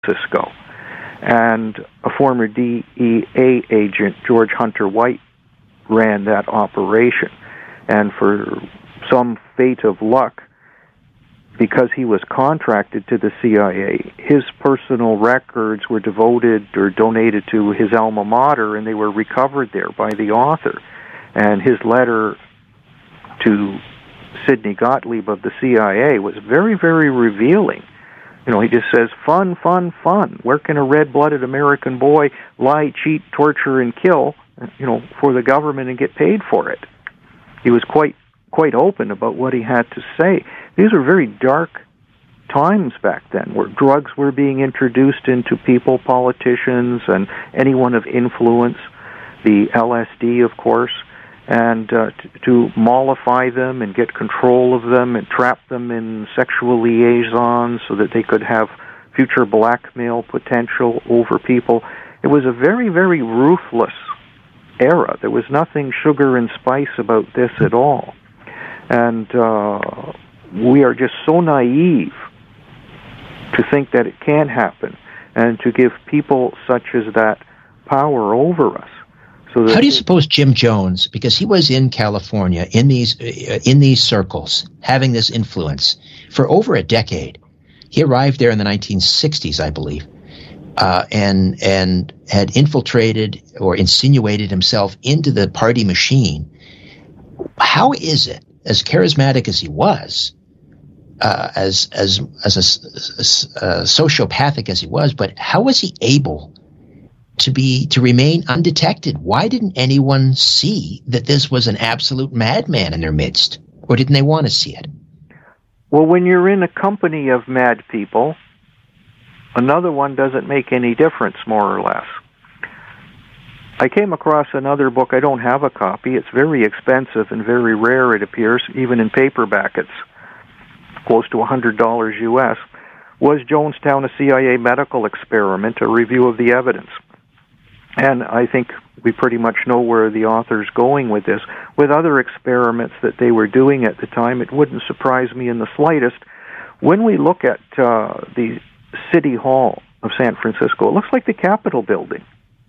Francisco. And a former DEA agent, George Hunter White, ran that operation. And for some fate of luck, because he was contracted to the CIA, his personal records were devoted or donated to his alma mater, and they were recovered there by the author. And his letter to Sidney Gottlieb of the CIA was very, very revealing. You know, he just says, fun, fun, fun. Where can a red-blooded American boy lie, cheat, torture, and kill, for the government and get paid for it? He was quite open about what he had to say. These were very dark times back then, where drugs were being introduced into people, politicians, and anyone of influence, the LSD, of course, and to mollify them and get control of them and trap them in sexual liaisons so that they could have future blackmail potential over people. It was a very, very ruthless era. There was nothing sugar and spice about this at all. And we are just so naive to think that it can happen and to give people such as that power over us. So how do you suppose Jim Jones, because he was in California in these circles, having this influence for over a decade? He arrived there in the 1960s, I believe, and had infiltrated or insinuated himself into the party machine. How is it, as charismatic as he was, as a sociopathic as he was, but how was he able to remain undetected? Why didn't anyone see that this was an absolute madman in their midst? Or didn't they want to see it? Well, when you're in a company of mad people, another one doesn't make any difference, more or less. I came across another book. I don't have a copy. It's very expensive and very rare, it appears, even in paperback. It's close to $100 US. Was Jonestown a CIA medical experiment, a review of the evidence? And I think we pretty much know where the author's going with this. With other experiments that they were doing at the time, it wouldn't surprise me in the slightest. When we look at the City Hall of San Francisco, it looks like the Capitol building.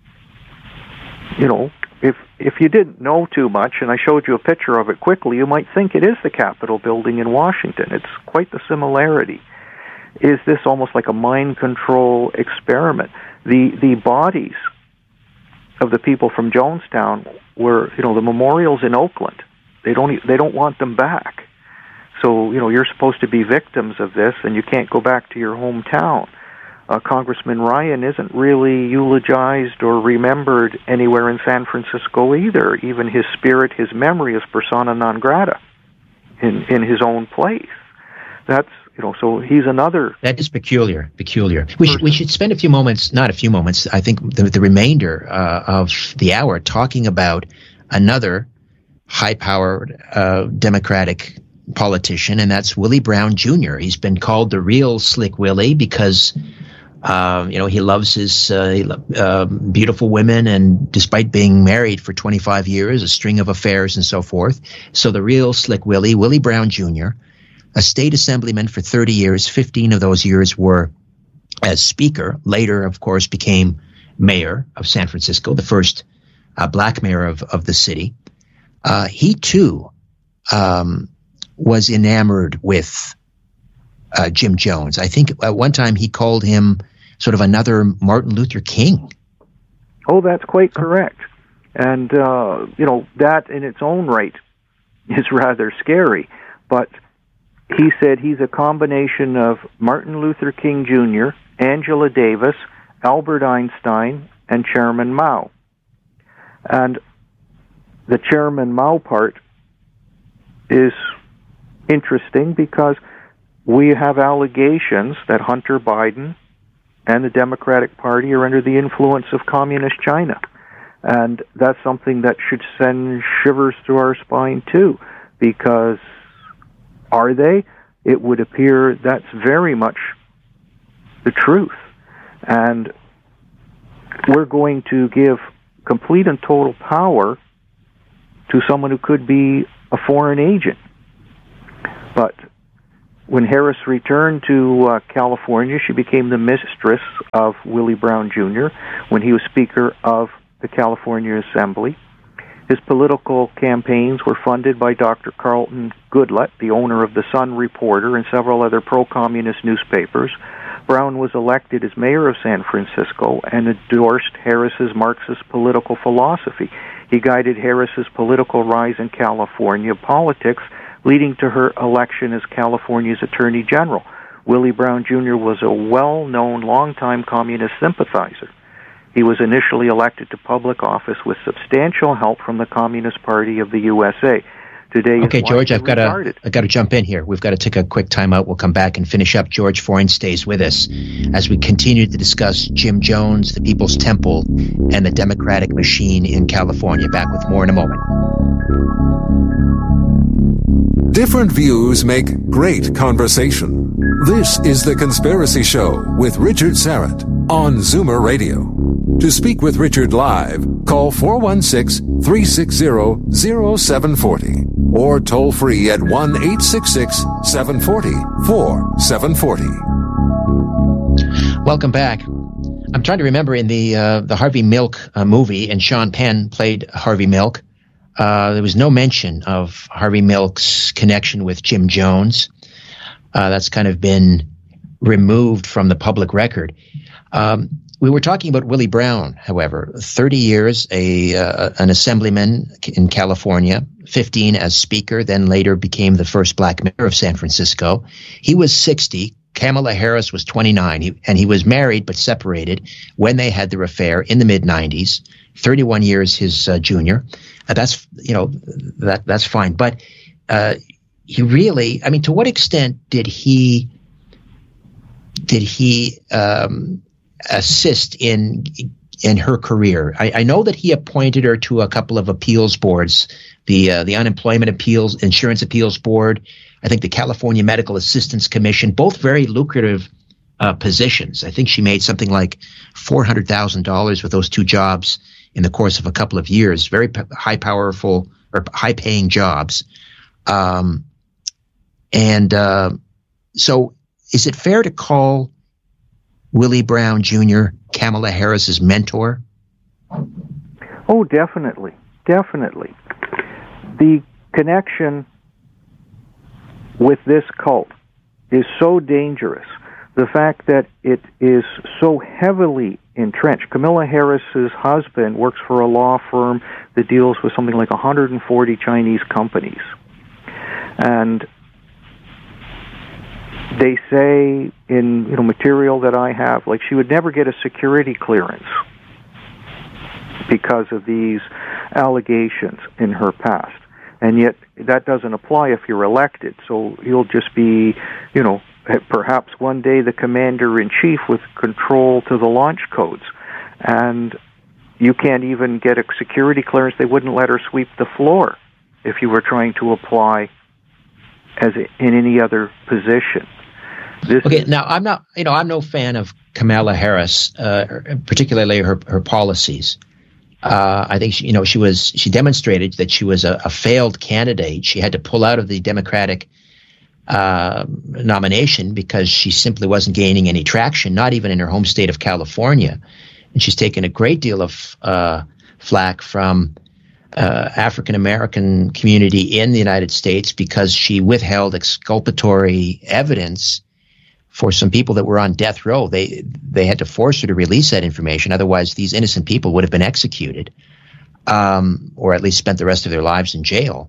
You know, if you didn't know too much, and I showed you a picture of it quickly, you might think it is the Capitol building in Washington. It's quite the similarity. Is this almost like a mind control experiment? The bodies of the people from Jonestown were, the memorials in Oakland. They don't want them back. So, you're supposed to be victims of this, and you can't go back to your hometown. Congressman Ryan isn't really eulogized or remembered anywhere in San Francisco either. Even his spirit, his memory is persona non grata in his own place. That's, so he's another... That is peculiar. We should spend a few moments, not a few moments, I think the remainder of the hour talking about another high-powered Democratic politician, and that's Willie Brown Jr. He's been called the real Slick Willie because... he loves his beautiful women, and despite being married for 25 years, a string of affairs and so forth. So the real Slick Willie, Willie Brown Jr., a state assemblyman for 30 years, 15 of those years were as speaker, later, of course, became mayor of San Francisco, the first black mayor of the city. He, too, was enamored with Jim Jones. I think at one time he called him sort of another Martin Luther King. Oh, that's quite correct. And, that in its own right is rather scary. But he said he's a combination of Martin Luther King Jr., Angela Davis, Albert Einstein, and Chairman Mao. And the Chairman Mao part is interesting because we have allegations that Hunter Biden and the Democratic Party are under the influence of Communist China. And that's something that should send shivers through our spine, too, because are they? It would appear that's very much the truth. And we're going to give complete and total power to someone who could be a foreign agent. But When Harris returned to California, she became the mistress of Willie Brown Jr. when he was Speaker of the California Assembly. His political campaigns were funded by Dr. Carlton Goodlett, the owner of the Sun Reporter, and several other pro-communist newspapers. Brown was elected as mayor of San Francisco and endorsed Harris's Marxist political philosophy. He guided Harris's political rise in California politics, leading to her election as California's Attorney General. Willie Brown Jr. was a well-known, long-time communist sympathizer. He was initially elected to public office with substantial help from the Communist Party of the USA. Today, okay, George, I've got to jump in here. We've got to take a quick time out. We'll come back and finish up. George Freund stays with us as we continue to discuss Jim Jones, the People's Temple, and the Democratic machine in California. Back with more in a moment. Different views make great conversation. This is The Conspiracy Show with Richard Syrett on Zoomer Radio. To speak with Richard live, call 416-360-0740 or toll free at 1-866-740-4740. Welcome back. I'm trying to remember in the Harvey Milk movie, and Sean Penn played Harvey Milk. There was no mention of Harvey Milk's connection with Jim Jones. That's kind of been removed from the public record. We were talking about Willie Brown, however. 30 years, an assemblyman in California, 15 as speaker, then later became the first black mayor of San Francisco. He was 60. Kamala Harris was 29, and he was married but separated when they had their affair in the mid-'90s. 31 years his junior. That's fine. But he really, I mean, to what extent did he assist in her career? I know that he appointed her to a couple of appeals boards, the Unemployment Appeals, Insurance Appeals Board, I think the California Medical Assistance Commission, both very lucrative positions. I think she made something like $400,000 with those two jobs in the course of a couple of years. Very high-paying jobs. So is it fair to call Willie Brown Jr. Kamala Harris's mentor? Oh, definitely. Definitely. The connection with this cult is so dangerous. The fact that it is so heavily entrenched. Kamala Harris's husband works for a law firm that deals with something like 140 Chinese companies. And they say in material that I have, like, she would never get a security clearance because of these allegations in her past. And yet that doesn't apply if you're elected. So you'll just be, perhaps one day the commander-in-chief with control to the launch codes. And you can't even get a security clearance. They wouldn't let her sweep the floor if you were trying to apply as in any other position. Now I'm no fan of Kamala Harris, particularly her policies. I think she demonstrated that she was a failed candidate. She had to pull out of the Democratic nomination because she simply wasn't gaining any traction, not even in her home state of California. And she's taken a great deal of flack from African American community in the United States because she withheld exculpatory evidence for some people that were on death row. They had to force her to release that information. Otherwise, these innocent people would have been executed, or at least spent the rest of their lives in jail.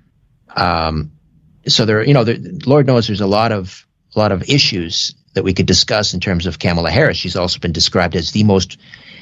So Lord knows there's a lot of issues that we could discuss in terms of Kamala Harris. She's also been described as the most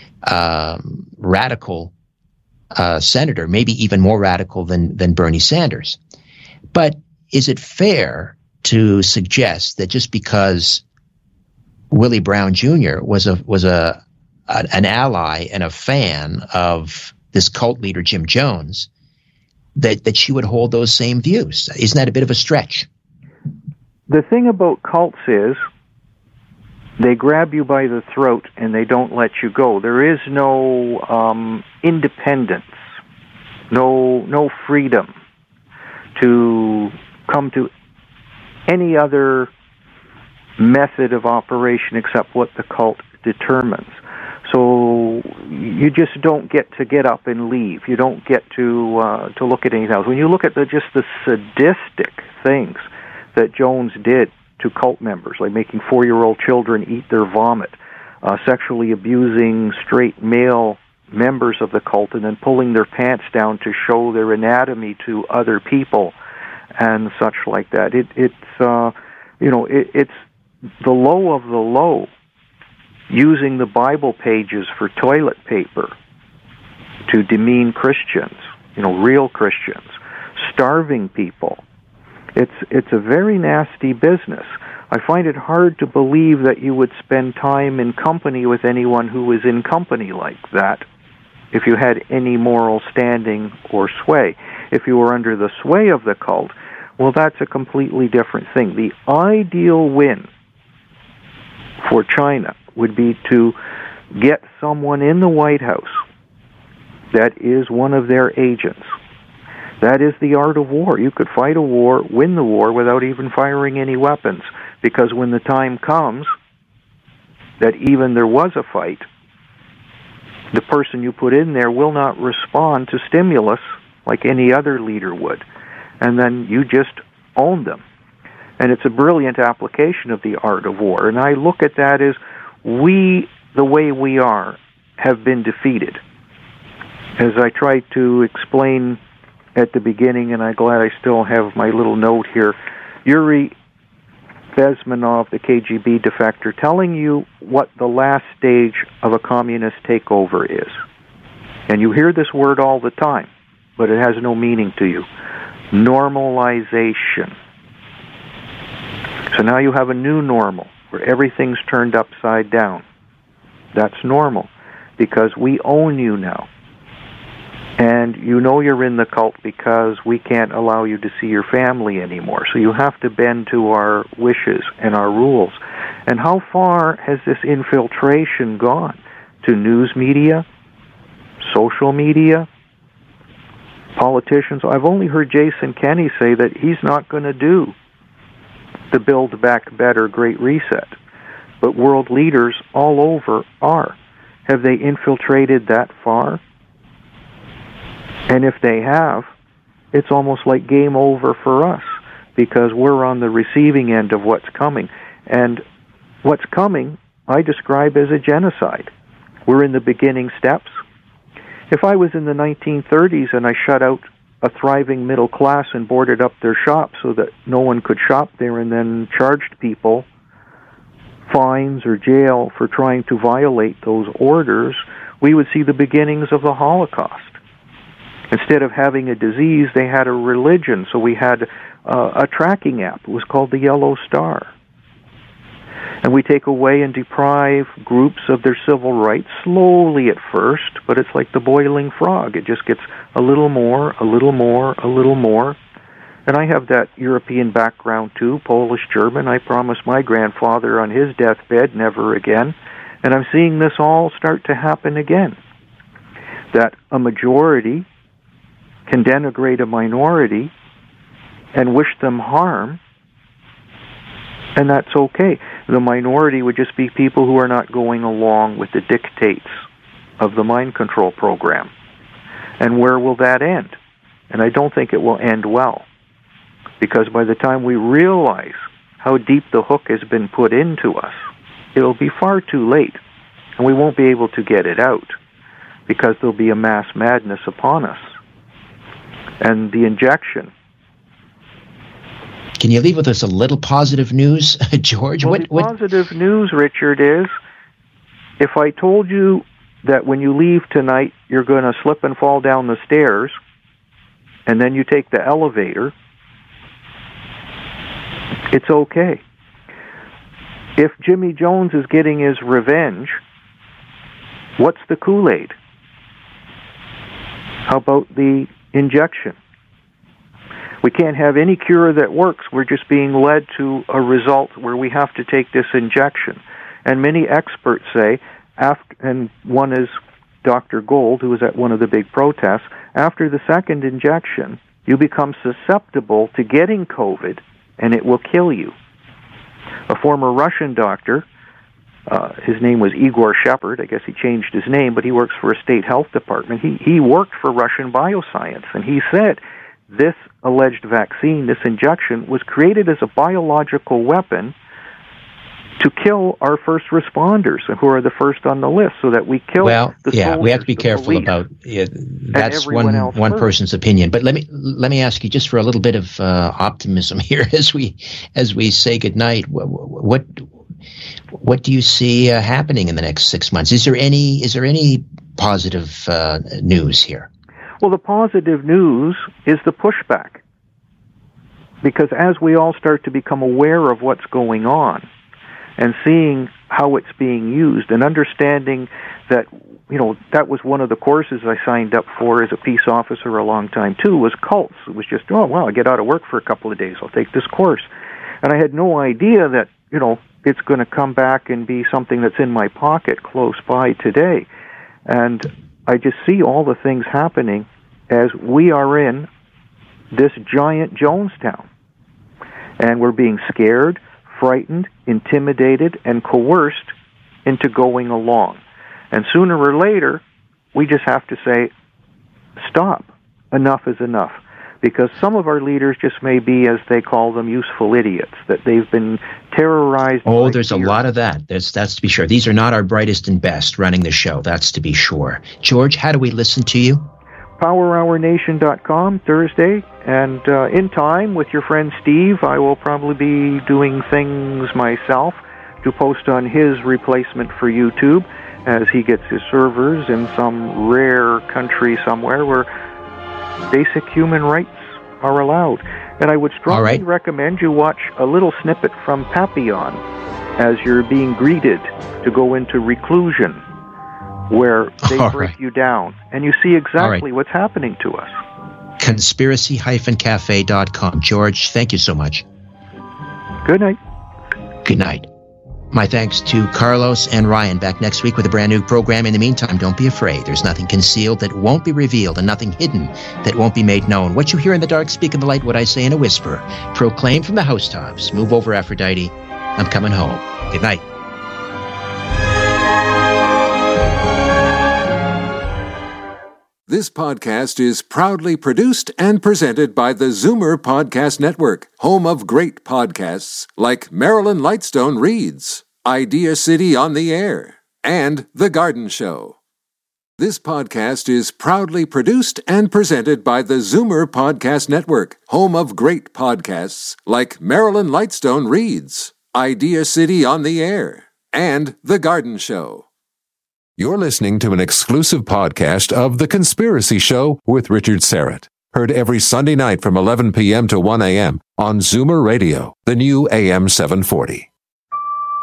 radical senator, maybe even more radical than Bernie Sanders. But is it fair to suggest that just because Willie Brown Jr. was an ally and a fan of this cult leader Jim Jones, that she would hold those same views? Isn't that a bit of a stretch? The thing about cults is they grab you by the throat and they don't let you go. There is no independence, no freedom to come to any other method of operation except what the cult determines. So you just don't get to get up and leave. You don't get to look at anything else. When you look at just the sadistic things that Jones did to cult members, like making 4-year-old children eat their vomit, sexually abusing straight male members of the cult, and then pulling their pants down to show their anatomy to other people, and such like that. It's the low of the low, using the Bible pages for toilet paper to demean Christians, real Christians, starving people. It's a very nasty business. I find it hard to believe that you would spend time in company with anyone who is in company like that if you had any moral standing or sway. If you were under the sway of the cult, well, that's a completely different thing. The ideal win for China would be to get someone in the White House that is one of their agents. That is the art of war. You could fight a war, win the war, without even firing any weapons, because when the time comes that even there was a fight, the person you put in there will not respond to stimulus like any other leader would. And then you just own them. And it's a brilliant application of the art of war. And I look at that as we, the way we are, have been defeated. As I tried to explain at the beginning, and I'm glad I still have my little note here, Yuri Bezmenov, the KGB defector, telling you what the last stage of a communist takeover is. And you hear this word all the time, but it has no meaning to you. Normalization. So now you have a new normal where everything's turned upside down. That's normal because we own you now. And you know you're in the cult because we can't allow you to see your family anymore. So you have to bend to our wishes and our rules. And how far has this infiltration gone? To news media, social media, politicians? I've only heard Jason Kenney say that he's not going to do the Build Back Better Great Reset. But world leaders all over are. Have they infiltrated that far? And if they have, it's almost like game over for us because we're on the receiving end of what's coming. And what's coming, I describe as a genocide. We're in the beginning steps. If I was in the 1930s and I shut out a thriving middle class and boarded up their shops so that no one could shop there and then charged people fines or jail for trying to violate those orders, we would see the beginnings of the Holocaust. Instead of having a disease, they had a religion, so we had a tracking app. It was called the Yellow Star. And we take away and deprive groups of their civil rights slowly at first, but it's like the boiling frog. It just gets a little more, a little more, a little more. And I have that European background too, Polish, German. I promised my grandfather on his deathbed, never again. And I'm seeing this all start to happen again. That a majority can denigrate a minority and wish them harm, and that's okay. The minority would just be people who are not going along with the dictates of the mind control program. And where will that end? And I don't think it will end well, because by the time we realize how deep the hook has been put into us, it'll be far too late, and we won't be able to get it out, because there'll be a mass madness upon us. And the injection. Can you leave with us a little positive news, George? Well, positive news, Richard, is if I told you that when you leave tonight, you're going to slip and fall down the stairs, and then you take the elevator, it's okay. If Jimmy Jones is getting his revenge, what's the Kool-Aid? How about the injection? We can't have any cure that works. We're just being led to a result where we have to take this injection. And many experts say, and one is Dr. Gold, who was at one of the big protests, after the second injection, you become susceptible to getting COVID and it will kill you. A former Russian doctor, his name was Igor Shepard. I guess he changed his name, but he works for a state health department. He worked for Russian Bioscience, and he said this alleged vaccine, this injection, was created as a biological weapon to kill our first responders, who are the first on the list, so that we kill the soldiers, we have to be careful about that's one person's opinion. But let me ask you, just for a little bit of optimism here, as we say goodnight. What do you see happening in the next 6 months? Is there any positive news here? Well, the positive news is the pushback, because as we all start to become aware of what's going on and seeing how it's being used and understanding that, that was one of the courses I signed up for as a peace officer a long time too, was cults. It was just, I get out of work for a couple of days, I'll take this course. And I had no idea that, it's going to come back and be something that's in my pocket close by today. And I just see all the things happening as we are in this giant Jonestown. And we're being scared, frightened, intimidated, and coerced into going along. And sooner or later, we just have to say, stop. Enough is enough. Because some of our leaders just may be, as they call them, useful idiots, that they've been terrorized. Oh, there's a lot of that. That's to be sure. These are not our brightest and best running the show. That's to be sure. George, how do we listen to you? PowerHourNation.com, Thursday. And in time, with your friend Steve, I will probably be doing things myself to post on his replacement for YouTube as he gets his servers in some rare country somewhere where basic human rights are allowed. And I would strongly recommend you watch a little snippet from Papillon as you're being greeted to go into reclusion, where they break you down, and you see exactly what's happening to us. Conspiracy-cafe.com. George, thank you so much. Good night. Good night. My thanks to Carlos and Ryan. Back next week with a brand new program. In the meantime, don't be afraid. There's nothing concealed that won't be revealed, and nothing hidden that won't be made known. What you hear in the dark, speak in the light. What I say in a whisper, proclaim from the housetops. Move over, Aphrodite. I'm coming home. Good night. This podcast is proudly produced and presented by the Zoomer Podcast Network, home of great podcasts like Marilyn Lightstone Reads, Idea City on the Air, and The Garden Show. This podcast is proudly produced and presented by the Zoomer Podcast Network, home of great podcasts like Marilyn Lightstone Reads, Idea City on the Air, and The Garden Show. You're listening to an exclusive podcast of The Conspiracy Show with Richard Syrett. Heard every Sunday night from 11 p.m. to 1 a.m. on Zoomer Radio, the new AM 740.